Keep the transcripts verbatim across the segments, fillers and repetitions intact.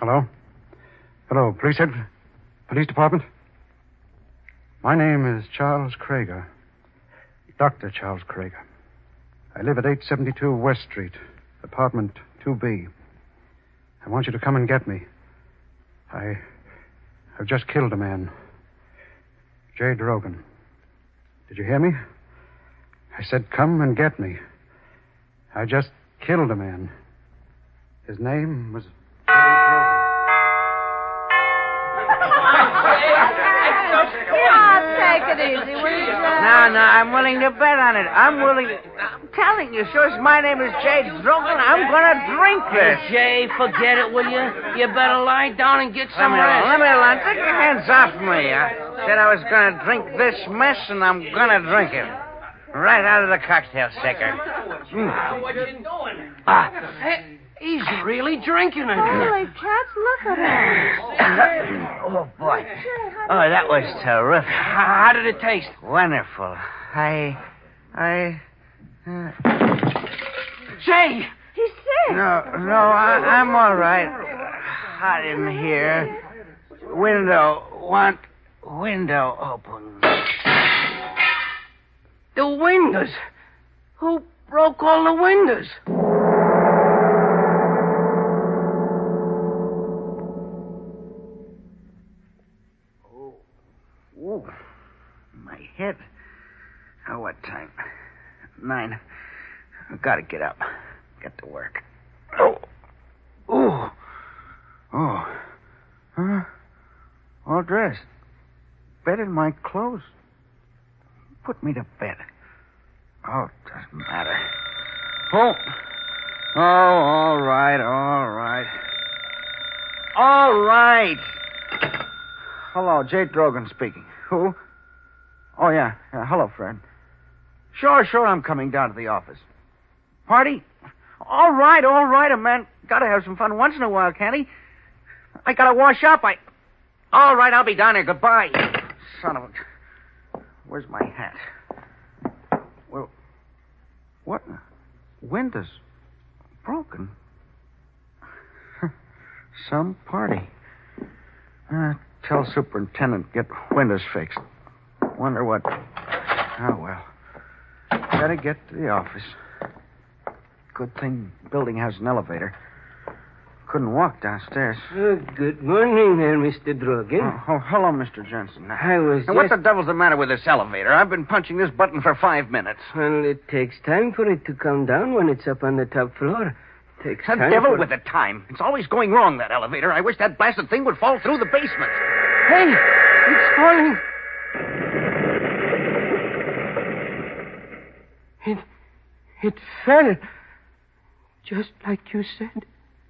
Hello? Hello, police head... Police department? My name is Charles Krager. Doctor Charles Krager. I live at eight seventy-two West Street, apartment two B. I want you to come and get me. I... I've just killed a man. Jay Drogan. Did you hear me? I said come and get me. I just killed a man. His name was... Take it easy, will you? No, no, I'm willing to bet on it. I'm willing to... I'm telling you, sir, my name is Jay Drogan. I'm going to drink this. Jay, forget it, will you? You better lie down and get some Let me rest. alone. Let me alone. Take your hands off me. I said I was going to drink this mess, and I'm going to drink it. Right out of the cocktail shaker. Mm. What you doing? Ah, hey, he's really drinking it. Holy cats, look at him. Oh, boy. Oh, that was terrific. How did it taste? Wonderful. I... I... Uh... Jay! He's sick. No, no, I, I'm all right. Hot in here. Window. Want window open. The windows. Who broke all the windows? Oh, oh, my head. Oh, what time? Nine. I've got to get up. Get to work. Oh, oh, oh, huh? All dressed. Bed in my clothes. Put me to bed. Oh, it doesn't matter. Oh. Oh, all right, all right. All right. Hello, Jay Drogan speaking. Who? Oh, yeah. yeah. Hello, Fred. Sure, sure, I'm coming down to the office. Party? All right, all right, a man gotta have some fun once in a while, can't he? I gotta wash up, I... All right, I'll be down there. Goodbye. Son of a... Where's my hat? Well, what? Windows broken. Some party. Uh, tell superintendent get windows fixed. Wonder what... Oh, well. Gotta get to the office. Good thing building has an elevator. Couldn't walk downstairs. Uh, good morning there, Mister Drogan. Oh, oh, hello, Mister Jensen. I was And what just... the devil's the matter with this elevator? I've been punching this button for five minutes. Well, it takes time for it to come down when it's up on the top floor. It takes The time devil for... with the time. It's always going wrong, that elevator. I wish that blasted thing would fall through the basement. Hey, it's falling. It, it fell. Just like you said.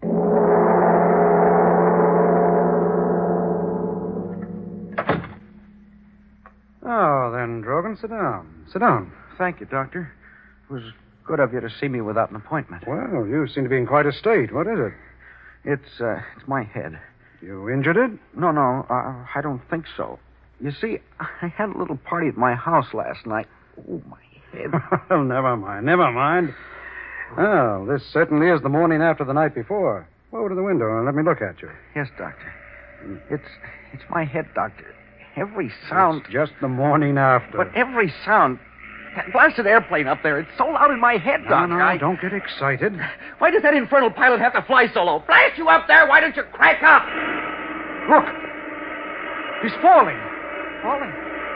Oh, then, Drogan, sit down. Sit down. Thank you, Doctor. It was good of you to see me without an appointment. Well, you seem to be in quite a state. What is it? It's, uh, it's my head. You injured it? No, no, uh, I don't think so. You see, I had a little party at my house last night. Oh, my head. Well, never mind, never mind. Well, this certainly is the morning after the night before. Go over to the window and let me look at you. Yes, Doctor. It's, it's my head, Doctor. Every sound... It's just the morning after. But every sound... That blasted airplane up there, it's so loud in my head, No, Doctor. no, I... don't get excited. Why does that infernal pilot have to fly so low? Blast you up there! Why don't you crack up? Look. He's falling. Falling.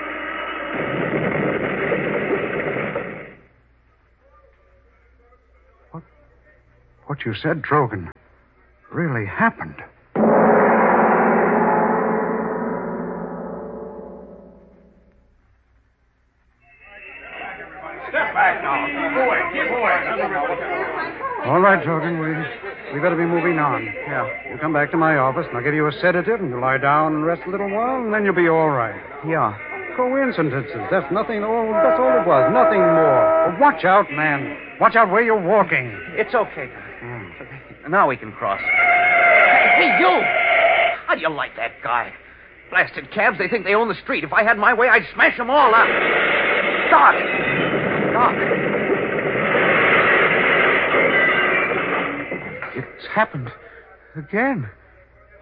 What, what you said, Drogan, really happened. Step back now. Keep away. Keep away. All right, Drogan, we, we better be moving on. Yeah. You come back to my office, and I'll give you a sedative, and you lie down and rest a little while, and then you'll be all right. Yeah. Coincidences. That's nothing. Oh, that's all it was. Nothing more. Well, watch out, man. Watch out where you're walking. It's okay, Doctor. Mm. Now we can cross. Hey, hey, you! How do you like that guy? Blasted cabs, they think they own the street. If I had my way, I'd smash them all up. Doc! Doc! It's happened again.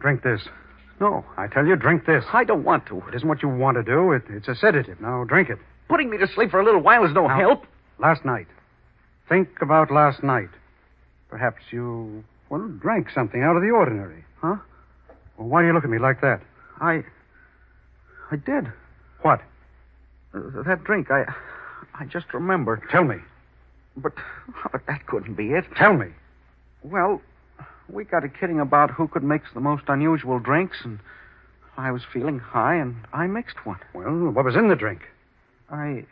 Drink this. No. I tell you, drink this. I don't want to. It isn't what you want to do. It, it's a sedative. Now, drink it. Putting me to sleep for a little while is no Now, help. Last night. Think about last night. Perhaps you, well, drank something out of the ordinary. Huh? Well, why do you look at me like that? I... I did. What? Uh, that drink, I... I just remember. Tell me. But, but that couldn't be it. Tell me. Well, we got a kidding about who could mix the most unusual drinks, and I was feeling high, and I mixed one. Well, what was in the drink? I...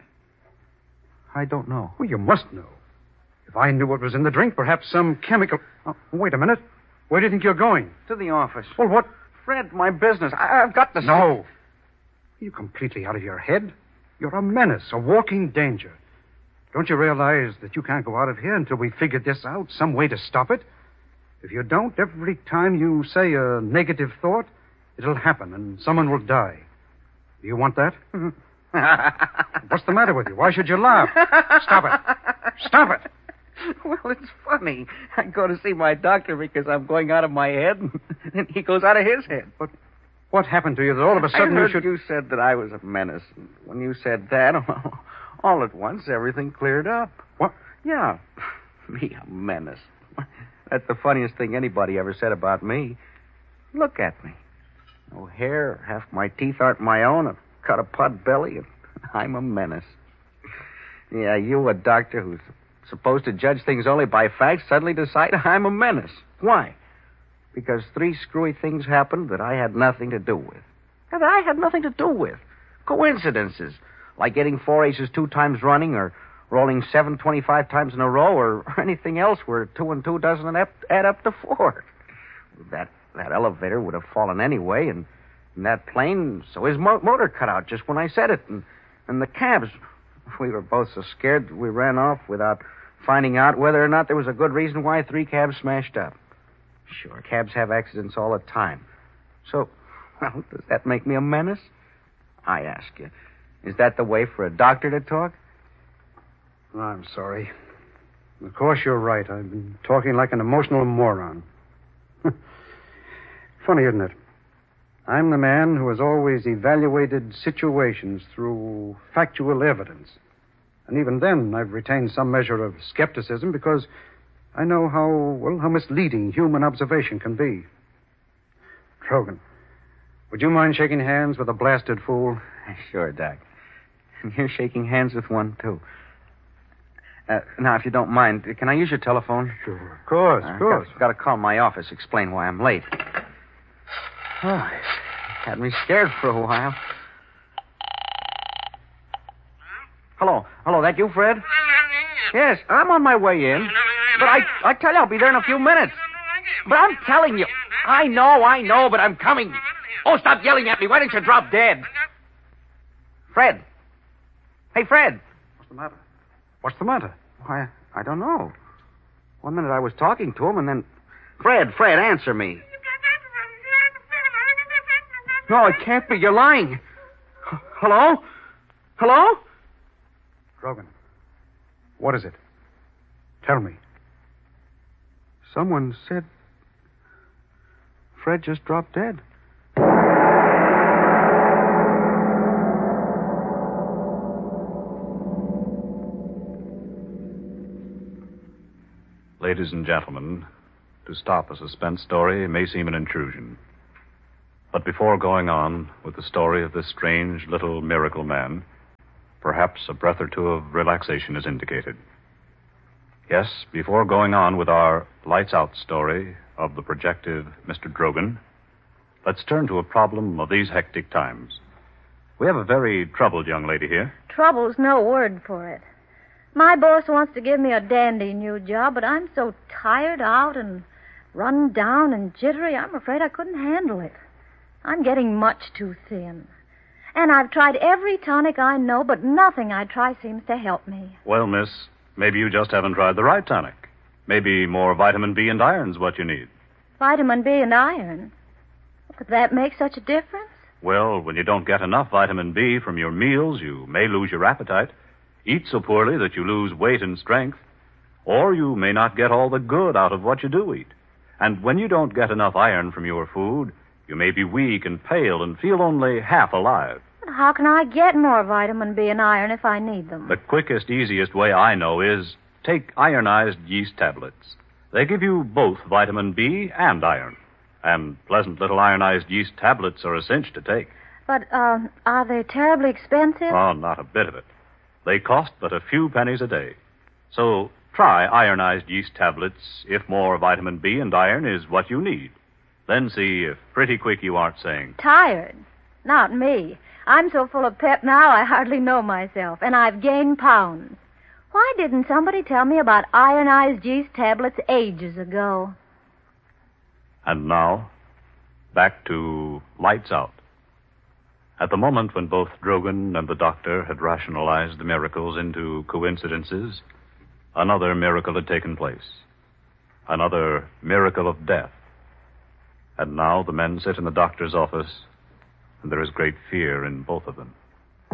I don't know. Well, you must know. If I knew what was in the drink, perhaps some chemical... Oh, wait a minute. Where do you think you're going? To the office. Well, what? Fred, my business. I- I've got to... No. Are you completely out of your head? You're a menace, a walking danger. Don't you realize that you can't go out of here until we figure this out, some way to stop it? If you don't, every time you say a negative thought, it'll happen and someone will die. Do you want that? What's the matter with you? Why should you laugh? Stop it. Stop it. Well, it's funny. I go to see my doctor because I'm going out of my head, and he goes out of his head. But what happened to you that all of a sudden I heard you should... you said that I was a menace. When you said that, all at once, everything cleared up. What? Yeah. Me, a menace. That's the funniest thing anybody ever said about me. Look at me. No hair, half my teeth aren't my own, I've got a pot belly, and I'm a menace. Yeah, you, a doctor who's supposed to judge things only by facts, suddenly decide I'm a menace. Why? Because three screwy things happened that I had nothing to do with. That I had nothing to do with. Coincidences. Like getting four aces two times running, or rolling seven twenty-five times in a row, or anything else where two and two doesn't add up to four. That that elevator would have fallen anyway, and, and that plane, so his mo- motor cut out just when I said it, and, and the cabs, we were both so scared that we ran off without finding out whether or not there was a good reason why three cabs smashed up. Sure, cabs have accidents all the time. So, well, does that make me a menace? I ask you, is that the way for a doctor to talk? I'm sorry. Of course you're right. I've been talking like an emotional moron. Funny, isn't it? I'm the man who has always evaluated situations through factual evidence. And even then, I've retained some measure of skepticism because I know how, well, how misleading human observation can be. Trogan, would you mind shaking hands with a blasted fool? Sure, Doc. And you're shaking hands with one, too. Uh, now, if you don't mind, can I use your telephone? Sure. Of course, of course. I've got to call my office, explain why I'm late. Oh, had me scared for a while. Hello. Hello, that you, Fred? Yes, I'm on my way in. But I, I tell you, I'll be there in a few minutes. But I'm telling you. I know, I know, but I'm coming. Oh, stop yelling at me. Why don't you drop dead? Fred. Hey, Fred. What's the matter? What's the matter? Why, I don't know. One minute I was talking to him, and then... Fred, Fred, answer me. No, it can't be. You're lying. H- Hello? Hello? Trogan, what is it? Tell me. Someone said Fred just dropped dead. Ladies and gentlemen, to stop a suspense story may seem an intrusion. But before going on with the story of this strange little miracle man, perhaps a breath or two of relaxation is indicated. Yes, before going on with our lights-out story of the projective Mister Drogan, let's turn to a problem of these hectic times. We have a very troubled young lady here. Trouble's no word for it. My boss wants to give me a dandy new job, but I'm so tired out and run down and jittery, I'm afraid I couldn't handle it. I'm getting much too thin. And I've tried every tonic I know, but nothing I try seems to help me. Well, miss, maybe you just haven't tried the right tonic. Maybe more vitamin B and iron's what you need. Vitamin B and iron? Could that make such a difference? Well, when you don't get enough vitamin B from your meals, you may lose your appetite, eat so poorly that you lose weight and strength, or you may not get all the good out of what you do eat. And when you don't get enough iron from your food, You may be weak and pale and feel only half alive. But how can I get more vitamin B and iron if I need them? The quickest, easiest way I know is take ironized yeast tablets. They give you both vitamin B and iron. And pleasant little ironized yeast tablets are a cinch to take. But, uh, are they terribly expensive? Oh, not a bit of it. They cost but a few pennies a day. So try ironized yeast tablets if more vitamin B and iron is what you need. Then see if pretty quick you aren't saying, Tired? Not me. I'm so full of pep now I hardly know myself, and I've gained pounds. Why didn't somebody tell me about ironized yeast tablets ages ago? And now, back to lights out. At the moment when both Drogan and the doctor had rationalized the miracles into coincidences, another miracle had taken place. Another miracle of death. And now the men sit in the doctor's office, and there is great fear in both of them.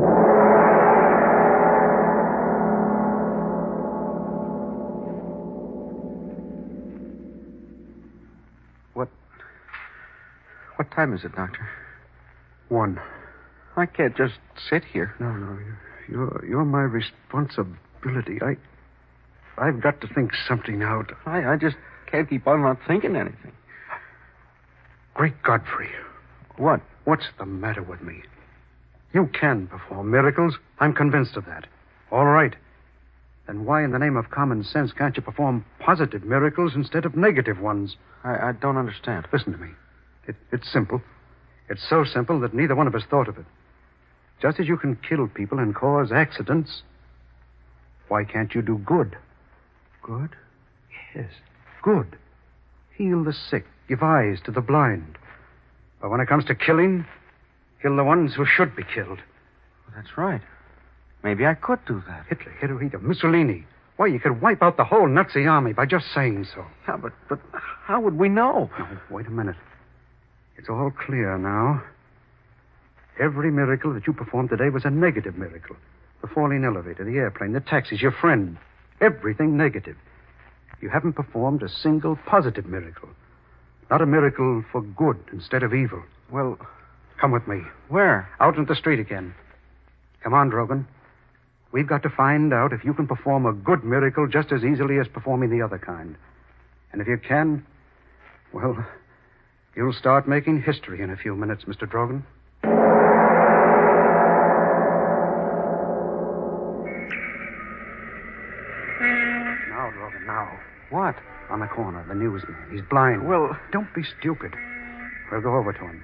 What... What time is it, Doctor? One. I can't just sit here. No, no, you're, you're my responsibility. I, I've got to think something out. I, I just can't keep on not thinking anything. Great Godfrey. What? What's the matter with me? You can perform miracles. I'm convinced of that. All right. Then why in the name of common sense can't you perform positive miracles instead of negative ones? I, I don't understand. Listen to me. It, it's simple. It's so simple that neither one of us thought of it. Just as you can kill people and cause accidents, why can't you do good? Good? Yes, good. Heal the sick, give eyes to the blind. But when it comes to killing, kill the ones who should be killed. Well, that's right. Maybe I could do that. Hitler, Hitler, Mussolini. Why, you could wipe out the whole Nazi army by just saying so. Yeah, but, but how would we know? No, wait a minute. It's all clear now. Every miracle that you performed today was a negative miracle. The falling elevator, the airplane, the taxis, your friend. Everything negative. You haven't performed a single positive miracle. Not a miracle for good instead of evil. Well, come with me. Where? Out into the street again. Come on, Drogan. We've got to find out if you can perform a good miracle just as easily as performing the other kind. And if you can, well, you'll start making history in a few minutes, Mister Drogan. Now, Drogan, now. What? On the corner, the newsman. He's blind. Well, don't be stupid. We'll go over to him.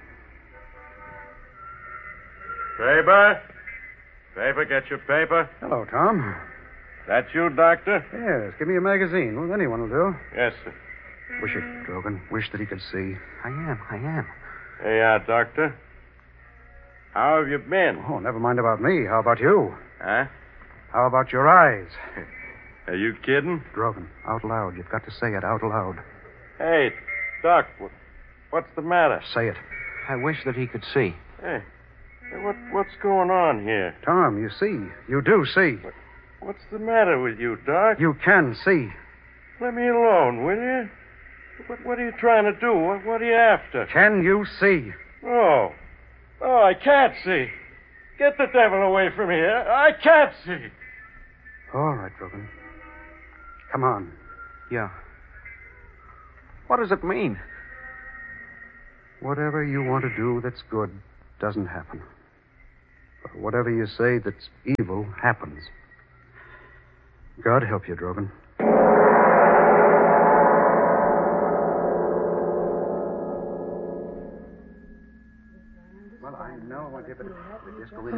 Paper? Paper, get your paper. Hello, Tom. That you, Doctor? Yes, give me a magazine. Well, anyone will do. Yes, sir. Wish it, Drogan. Wish that he could see. I am, I am. Hey, uh, Doctor. How have you been? Oh, never mind about me. How about you? Huh? How about your eyes? Are you kidding? Drogan, out loud. You've got to say it out loud. Hey, Doc, what, what's the matter? Say it. I wish that he could see. Hey, hey, what, what's going on here? Tom, you see. You do see. What, what's the matter with you, Doc? You can see. Let me alone, will you? What, what are you trying to do? What, what are you after? Can you see? Oh. Oh, I can't see. Get the devil away from here. I can't see. All right, Drogan. Come on. Yeah. What does it mean? Whatever you want to do that's good doesn't happen. But whatever you say that's evil happens. God help you, Drogan. Well, I know I'll give it a just go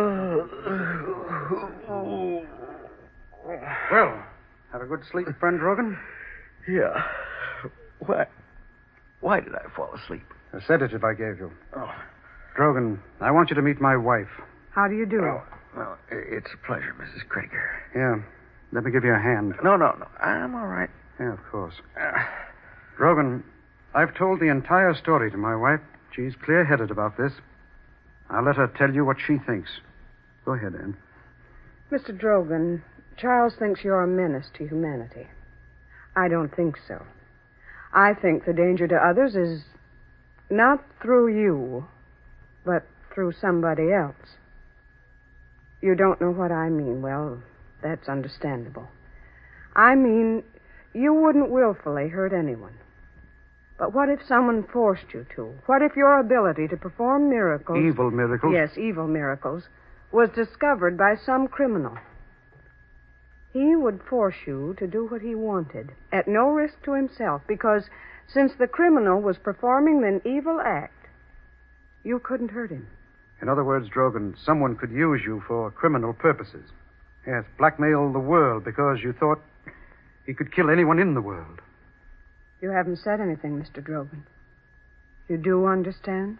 in. Well, have a good sleep, friend Drogan? Yeah. Why? Why did I fall asleep? A sedative I gave you. Oh. Drogan, I want you to meet my wife. How do you do? Well, well, it's a pleasure, Missus Krieger. Yeah. Let me give you a hand. No, no, no. I'm all right. Yeah, of course. Uh, Drogan, I've told the entire story to my wife. She's clear-headed about this. I'll let her tell you what she thinks. Go ahead, Anne. Mister Drogan, Charles thinks you're a menace to humanity. I don't think so. I think the danger to others is Not through you, but through somebody else. You don't know what I mean. Well, that's understandable. I mean, you wouldn't willfully hurt anyone. But what if someone forced you to? What if your ability to perform miracles... Evil miracles? Yes, evil miracles, was discovered by some criminal? He would force you to do what he wanted, at no risk to himself, because since the criminal was performing an evil act, you couldn't hurt him. In other words, Drogan, someone could use you for criminal purposes. Yes, blackmail the world because you thought he could kill anyone in the world. You haven't said anything, Mister Drogan. You do understand?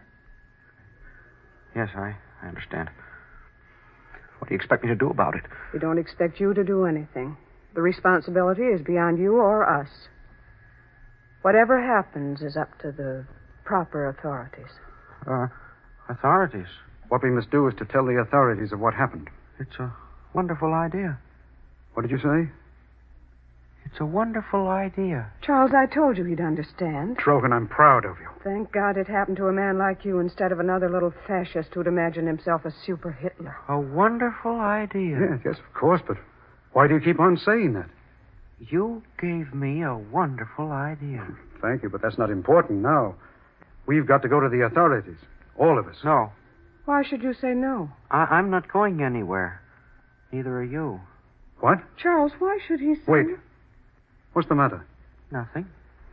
Yes, I, I understand. What do you expect me to do about it? We don't expect you to do anything. The responsibility is beyond you or us. Whatever happens is up to the proper authorities. Uh, authorities? What we must do is to tell the authorities of what happened. It's a wonderful idea. What did you say? It's a wonderful idea. Charles, I told you he'd understand. Drogan, I'm proud of you. Thank God it happened to a man like you instead of another little fascist who'd imagined himself a super Hitler. A wonderful idea. Yes, yes, of course, but why do you keep on saying that? You gave me a wonderful idea. Thank you, but that's not important now. We've got to go to the authorities. All of us. No. Why should you say no? I- I'm not going anywhere. Neither are you. What? Charles, why should he say... Wait. What's the matter? Nothing.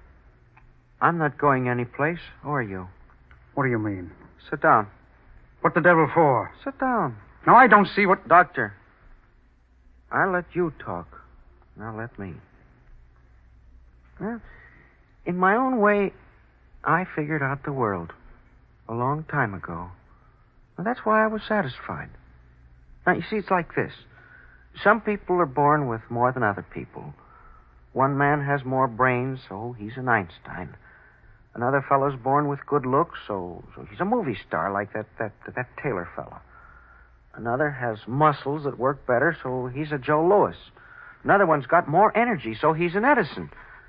I'm not going anyplace, or are you? What do you mean? Sit down. What the devil for? Sit down. Now, I don't see what... Doctor, I let you talk. Now let me. Well, in my own way, I figured out the world a long time ago. And that's why I was satisfied. Now, you see, it's like this. Some people are born with more than other people. One man has more brains, so he's an Einstein. Another fellow's born with good looks, so, so he's a movie star like that, that, that Taylor fellow. Another has muscles that work better, so he's a Joe Louis. Another one's got more energy, so he's an Edison.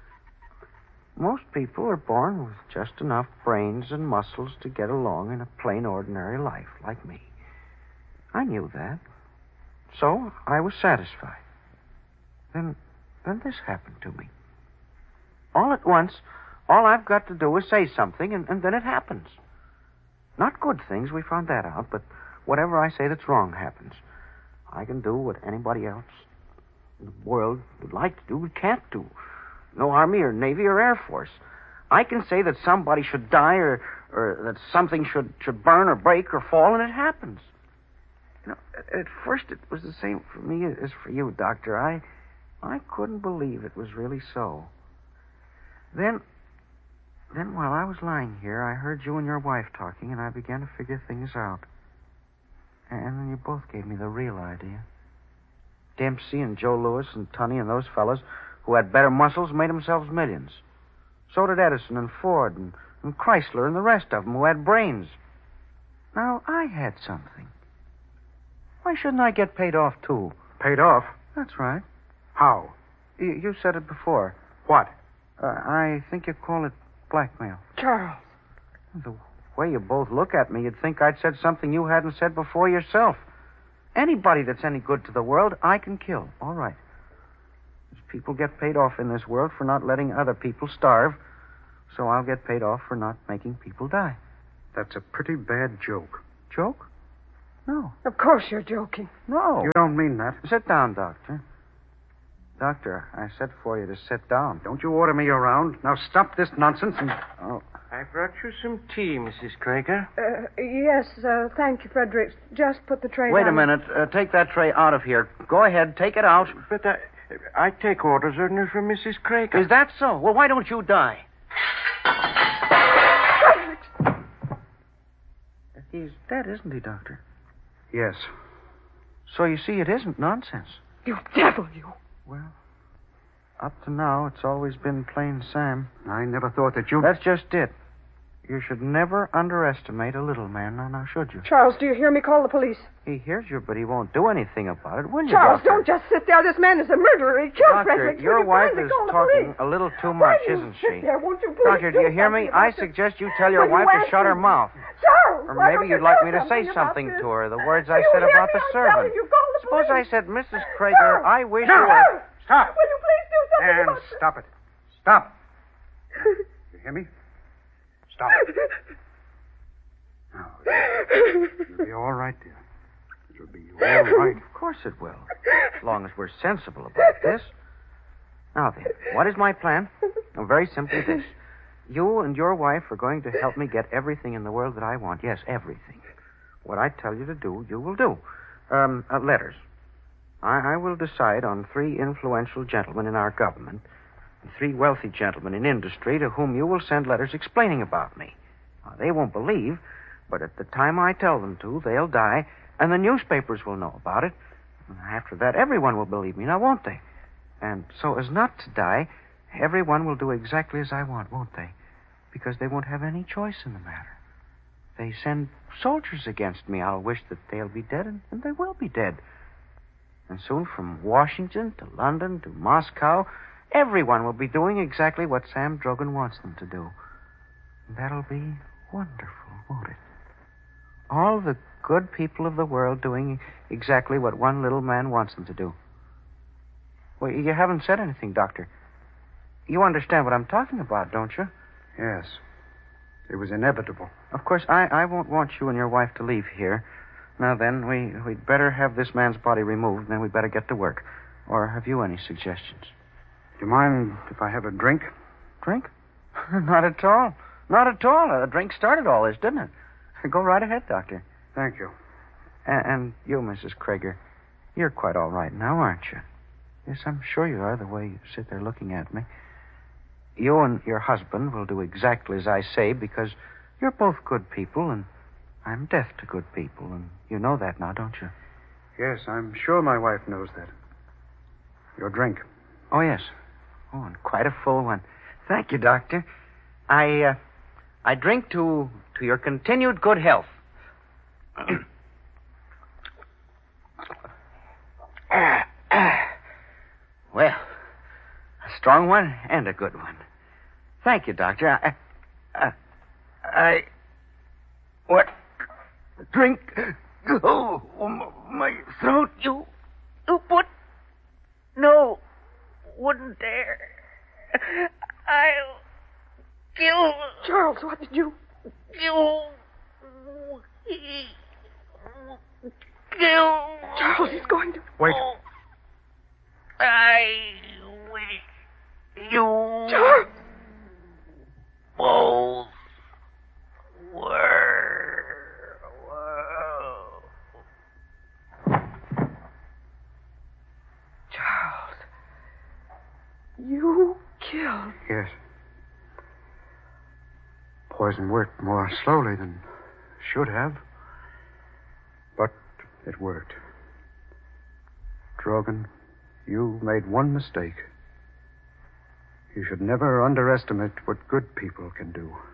Most people are born with just enough brains and muscles to get along in a plain, ordinary life, like me. I knew that. So I was satisfied. Then, then this happened to me. All at once, all I've got to do is say something, and, and then it happens. Not good things, we found that out, but whatever I say that's wrong happens. I can do what anybody else in the world would like to do, but can't do. No Army or Navy or Air Force. I can say that somebody should die or, or that something should, should burn or break or fall, and it happens. You know, at, at first it was the same for me as for you, Doctor. I, I couldn't believe it was really so. Then, then while I was lying here, I heard you and your wife talking, and I began to figure things out. And then you both gave me the real idea. Dempsey and Joe Louis and Tunney and those fellows who had better muscles made themselves millions. So did Edison and Ford and, and Chrysler and the rest of them who had brains. Now, I had something. Why shouldn't I get paid off, too? Paid off? That's right. How? You, you said it before. What? Uh, I think you call it blackmail. Charles. The way you both look at me, you'd think I'd said something you hadn't said before yourself. Anybody that's any good to the world, I can kill. All right. People get paid off in this world for not letting other people starve, so I'll get paid off for not making people die. That's a pretty bad joke. Joke? No. Of course you're joking. No. You don't mean that. Sit down, Doctor. Doctor, I said for you to sit down. Don't you order me around. Now stop this nonsense and... Oh. I brought you some tea, Missus Krager. Uh, yes, uh, thank you, Frederick. Just put the tray Wait down. a minute. Uh, take that tray out of here. Go ahead. Take it out. But I, I take orders only from Missus Krager. Is that so? Well, why don't you die? He's dead, isn't he, Doctor? Yes. So you see, it isn't nonsense. You devil, you. Well, up to now, it's always been plain Sam. I never thought that you... That's just it. You should never underestimate a little man, now, now should you? Charles, do you hear me? Call the police. He hears you, but he won't do anything about it, will you, Charles, Doctor? don't just sit there. This man is a murderer. He killed Doctor, Frederick. your Will you wife kindly is call the talking police? a little too Why much, do you isn't sit she? There? Won't you please Doctor, do you hear me? something I about this? suggest you tell your Will you wife to answer shut her me? mouth. Charles, Or why maybe don't you you'd like do me to say about something this? to her, the words Will I you said hear about me? the I'm telling servant. you, call the Suppose I police. said, Missus Krager, I wish you were... Charles! Stop. Will you please do something And about this? stop it. Stop. You hear me? Stop it. Now, you'll be all right, dear. It'll be all right. Of course it will, as long as we're sensible about this. Now then, what is my plan? Oh, very simply this. You and your wife are going to help me get everything in the world that I want. Yes, everything. What I tell you to do, you will do. Um, uh, letters. I, I will decide on three influential gentlemen in our government and three wealthy gentlemen in industry to whom you will send letters explaining about me. Now, they won't believe, but at the time I tell them to, they'll die, and the newspapers will know about it. And after that, everyone will believe me, now won't they? And so as not to die, everyone will do exactly as I want, won't they? Because they won't have any choice in the matter. They send soldiers against me. I'll wish that they'll be dead, and, and they will be dead. And soon from Washington to London to Moscow, everyone will be doing exactly what Sam Drogan wants them to do. And that'll be wonderful, won't it? All the good people of the world doing exactly what one little man wants them to do. Well, you haven't said anything, Doctor. You understand what I'm talking about, don't you? Yes. It was inevitable. Of course, I, I won't want you and your wife to leave here. Now then, we, we'd better have this man's body removed, and then we'd better get to work. Or have you any suggestions? Do you mind if I have a drink? Drink? Not at all. Not at all. A drink started all this, didn't it? Go right ahead, Doctor. Thank you. And, and you, Missus Krager, you're quite all right now, aren't you? Yes, I'm sure you are, the way you sit there looking at me. You and your husband will do exactly as I say because you're both good people, and I'm deaf to good people, and you know that now, don't you? Yes, I'm sure my wife knows that. Your drink. Oh, yes. Oh, and quite a full one. Thank you, Doctor. I, uh, I drink to, to your continued good health. Well, a strong one and a good one. Thank you, Doctor. I, I, I what? Drink? Oh, my throat. You, you put? No, wouldn't dare. I'll kill. Charles, what did you... Kill. Kill. Charles, he's going to... Wait. I wish you Charles! both were. Charles, you killed... Yes. Poison worked more slowly than should have. But it worked. Drogan, you made one mistake. You should never underestimate what good people can do.